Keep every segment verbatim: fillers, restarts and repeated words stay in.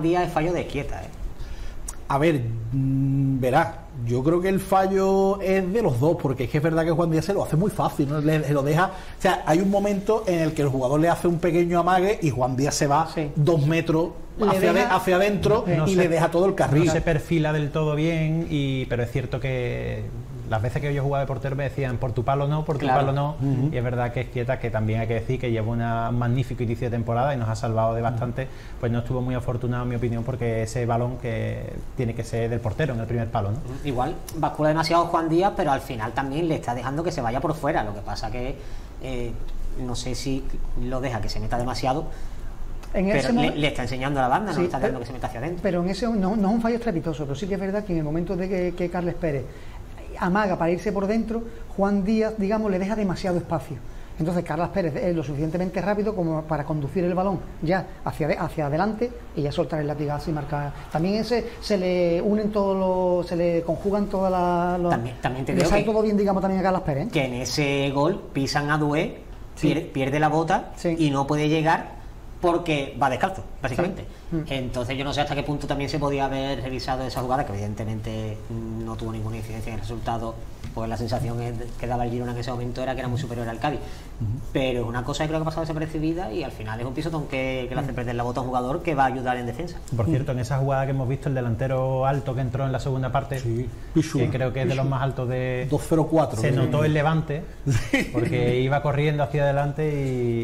Juan Díaz es fallo de Izquieta, ¿eh? A ver, mmm, verás, yo creo que el fallo es de los dos, porque es que es verdad que Juan Díaz se lo hace muy fácil, ¿no? Le, le lo deja, o sea, hay un momento en el que el jugador le hace un pequeño amague y Juan Díaz se va sí. dos metros hacia, deja, de, hacia adentro no y se, le deja todo el carril. No se perfila del todo bien, y pero es cierto que las veces que yo jugaba de portero me decían por tu palo no, por tu claro. palo no, uh-huh. y es verdad que Izquieta, que también hay que decir que lleva un magnífico inicio de temporada y nos ha salvado de bastante, uh-huh. pues no estuvo muy afortunado en mi opinión, porque ese balón que tiene que ser del portero en el primer palo, ¿no? Igual bascula demasiado Juan Díaz, pero al final también le está dejando que se vaya por fuera, lo que pasa que eh, no sé si lo deja que se meta demasiado. En pero ese le, momento, le está enseñando a la banda, no sí, le está dejando que se meta hacia adentro. Pero en ese no, no es un fallo estrepitoso, pero sí que es verdad que en el momento de que, que Carles Pérez amaga para irse por dentro, Juan Díaz, digamos, le deja demasiado espacio. Entonces Carles Pérez es lo suficientemente rápido como para conducir el balón ya hacia, hacia adelante y ya soltar el latigazo y marcar. También ese se le unen todos los, se le conjugan todas las... También, también te digo que todo bien, digamos, también a Carles Pérez, ¿eh? Que en ese gol pisan a Doué, sí. pierde, pierde la bota sí. y no puede llegar porque va descalzo, básicamente. Sí. Entonces yo no sé hasta qué punto también se podía haber revisado esa jugada, que evidentemente no tuvo ninguna incidencia en el resultado, pues la sensación que daba el Girona en ese momento era que era muy superior al Cádiz. Uh-huh. Pero es una cosa que creo que ha pasado desapercibida y al final es un pisotón que, que le hace perder la bota a un jugador que va a ayudar en defensa. Por cierto, en esa jugada que hemos visto, el delantero alto que entró en la segunda parte, sí. que creo que es de los más altos de... dos cero cuatro. Se notó el levante, porque iba corriendo hacia adelante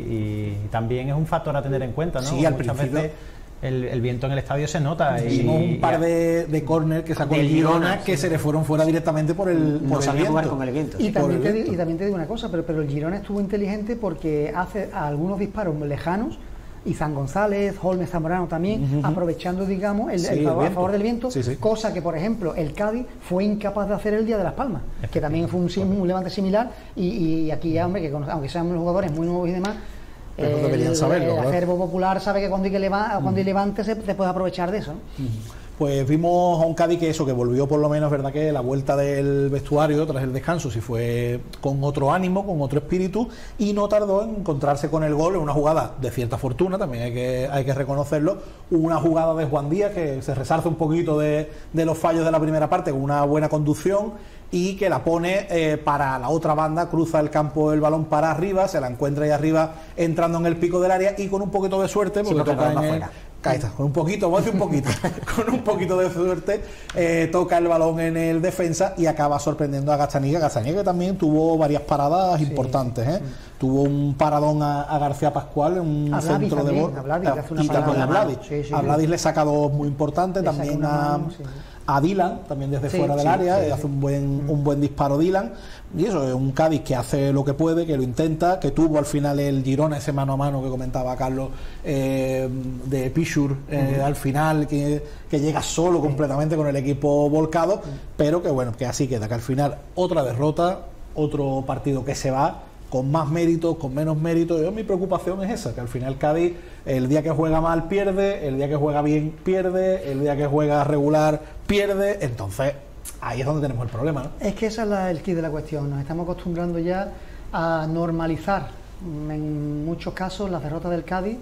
y, y también es un factor a tener en cuenta, ¿no? Sí, al Muchas principio... veces el, el viento en el estadio se nota. Y un par de, de córner que sacó el Girona, Girona que sí. se le fueron fuera directamente por el, no por el viento. Jugar con el viento y, sí. también el te, y también te digo una cosa, pero, pero el Girona estuvo inteligente porque hace algunos disparos lejanos, y San González, Holmes Zamorano también, uh-huh. aprovechando, digamos, el, sí, el favor, el a favor del viento, sí, sí. cosa que, por ejemplo, el Cádiz fue incapaz de hacer el día de Las Palmas, que también fue un, un levante similar, y, y aquí ya, hombre, que aunque sean los jugadores muy nuevos y demás, pero no deberían saberlo, el acervo popular sabe que cuando hay, que leva, cuando hay levante se, se puede aprovechar de eso, ¿no? Pues vimos a un Cádiz que eso, que volvió por lo menos, verdad, que la vuelta del vestuario tras el descanso sí fue con otro ánimo, con otro espíritu, y no tardó en encontrarse con el gol en una jugada de cierta fortuna, también hay que, hay que reconocerlo, una jugada de Juan Díaz que se resarce un poquito de, de los fallos de la primera parte con una buena conducción, y que la pone eh, para la otra banda, cruza el campo el balón para arriba, se la encuentra ahí arriba entrando en el pico del área y con un poquito de suerte, porque, sí, porque toca en el, ahí está, con un poquito, voy a decir un poquito, con un poquito de suerte eh, toca el balón en el defensa y acaba sorprendiendo a Gazzaniga, Gazzaniga que también tuvo varias paradas sí, importantes, ¿eh? Sí. Tuvo un paradón a, a García Pascual en un a centro también, de bol, a Vladis, a, y también a Vladis, sí, sí, a Vladis le saca dos muy importantes, le también a... Mano, sí, sí. a Dylan, también desde sí, fuera del sí, área, sí, hace sí. un buen un buen disparo Dylan, y eso es un Cádiz que hace lo que puede, que lo intenta, que tuvo al final el Girona ese mano a mano que comentaba Carlos, eh, de Pichur eh, uh-huh. al final, que, que llega solo completamente con el equipo volcado, uh-huh. pero que bueno, que así queda, que al final otra derrota, otro partido que se va, con más méritos, con menos méritos. Yo, mi preocupación es esa, que al final Cádiz, el día que juega mal pierde, el día que juega bien pierde, el día que juega regular pierde, entonces ahí es donde tenemos el problema, ¿no? Es que esa es la, el kit de la cuestión, nos estamos acostumbrando ya a normalizar en muchos casos las derrotas del Cádiz,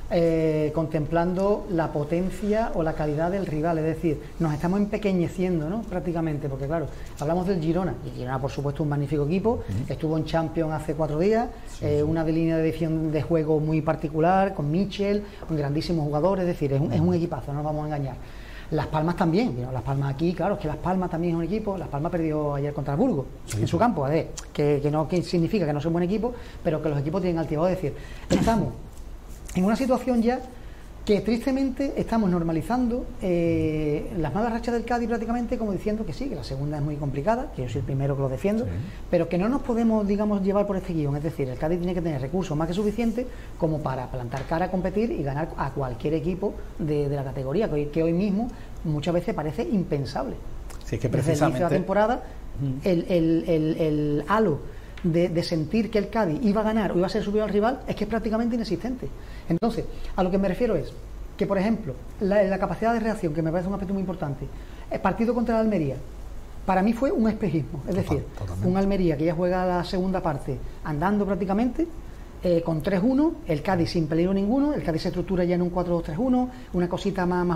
eh, contemplando la potencia o la calidad del rival, es decir, nos estamos empequeñeciendo, ¿no? Prácticamente, porque claro, hablamos del Girona, y Girona por supuesto un magnífico equipo, uh-huh. estuvo en Champions hace cuatro días, sí, eh, sí. una de línea de edición de juego muy particular, con Michel, un grandísimo jugador, es decir, es un, es un equipazo, no nos vamos a engañar. Las Palmas también, ¿no? Las Palmas aquí, claro, es que Las Palmas también es un equipo. Las Palmas perdió ayer contra el Burgos, sí, en su campo, a ver, que, que no que significa que no son buen equipo, pero que los equipos tienen altibajos, es decir, estamos en una situación ya que tristemente estamos normalizando eh, las malas rachas del Cádiz prácticamente, como diciendo que sí, que la segunda es muy complicada, que yo soy el primero que lo defiendo, sí. pero que no nos podemos, digamos, llevar por este guión, es decir, el Cádiz tiene que tener recursos más que suficientes como para plantar cara a competir y ganar a cualquier equipo de, de la categoría, que hoy, que hoy mismo muchas veces parece impensable. Sí, es que precisamente... Desde el inicio de la temporada, uh-huh. el, el, el, el halo De, de sentir que el Cádiz iba a ganar o iba a ser superior al rival es que es prácticamente inexistente. Entonces, a lo que me refiero es que, por ejemplo, la, la capacidad de reacción, que me parece un aspecto muy importante, el partido contra el Almería, para mí fue un espejismo, es Total, decir, totalmente. un Almería que ya juega la segunda parte andando prácticamente, eh, con tres uno, el Cádiz sin peligro ninguno, el Cádiz se estructura ya en un cuatro dos tres uno, una cosita más, más